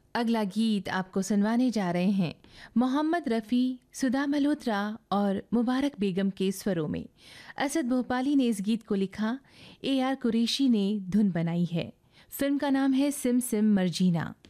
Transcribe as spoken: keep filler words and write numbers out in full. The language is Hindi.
अगला गीत आपको सुनवाने जा रहे हैं मोहम्मद रफ़ी, सुधा मल्होत्रा और मुबारक बेगम के स्वरों में। असद भोपाली ने इस गीत को लिखा, ए आर कुरैशी ने धुन बनाई है। फिल्म का नाम है सिम सिम मर्जीना।